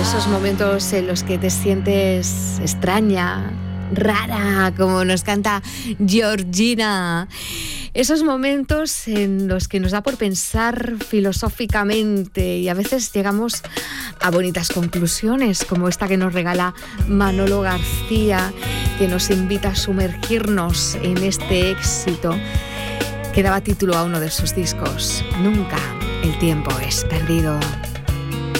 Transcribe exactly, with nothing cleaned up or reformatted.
esos momentos en los que te sientes extraña, rara, como nos canta Georgina. Esos momentos en los que nos da por pensar filosóficamente y a veces llegamos a bonitas conclusiones, como esta que nos regala Manolo García, que nos invita a sumergirnos en este éxito que daba título a uno de sus discos. Nunca el tiempo es perdido.